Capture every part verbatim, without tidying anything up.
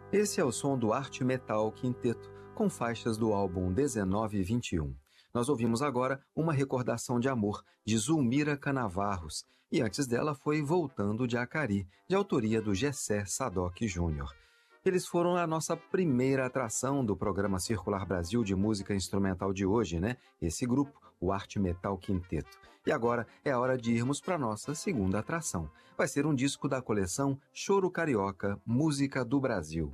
Esse é o som do Arte Metal Quinteto, com faixas do álbum dezenove vinte e um. Nós ouvimos agora Uma Recordação de Amor, de Zulmira Canavarros, e antes dela foi Voltando de Acari, de autoria do Gessé Sadoc Júnior. Eles foram a nossa primeira atração do programa Circular Brasil de música instrumental de hoje, né? Esse grupo, o Arte Metal Quinteto. E agora é a hora de irmos para a nossa segunda atração. Vai ser um disco da coleção Choro Carioca, Música do Brasil.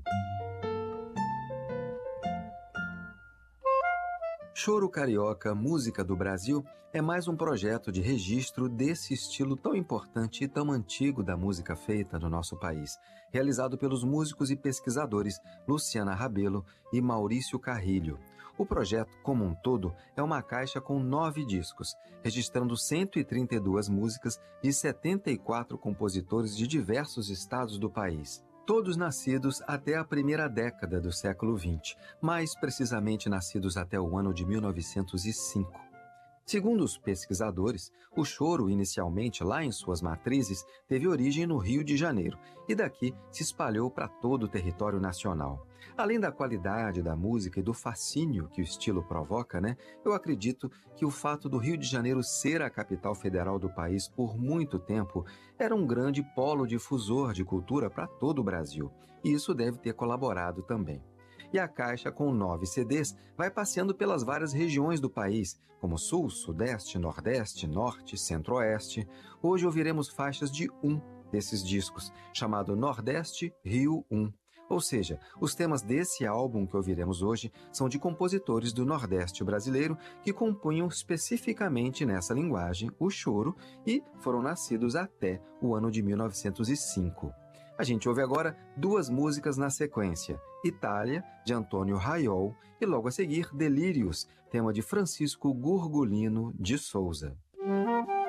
Choro Carioca, Música do Brasil é mais um projeto de registro desse estilo tão importante e tão antigo da música feita no nosso país, realizado pelos músicos e pesquisadores Luciana Rabelo e Maurício Carrilho. O projeto, como um todo, é uma caixa com nove discos, registrando cento e trinta e duas músicas de setenta e quatro compositores de diversos estados do país. Todos nascidos até a primeira década do século vinte, mais precisamente nascidos até o ano de mil novecentos e cinco. Segundo os pesquisadores, o choro, inicialmente lá em suas matrizes, teve origem no Rio de Janeiro e daqui se espalhou para todo o território nacional. Além da qualidade da música e do fascínio que o estilo provoca, né, eu acredito que o fato do Rio de Janeiro ser a capital federal do país por muito tempo era um grande polo difusor de cultura para todo o Brasil, e isso deve ter colaborado também. E a caixa com nove C Ds vai passeando pelas várias regiões do país, como Sul, Sudeste, Nordeste, Norte, Centro-Oeste. Hoje ouviremos faixas de um desses discos, chamado Nordeste Rio um. Ou seja, os temas desse álbum que ouviremos hoje são de compositores do Nordeste brasileiro que compunham especificamente nessa linguagem o choro e foram nascidos até o ano de mil novecentos e cinco. A gente ouve agora duas músicas na sequência, Itália, de Antônio Raiol, e logo a seguir Delírios, tema de Francisco Gurgulino de Souza.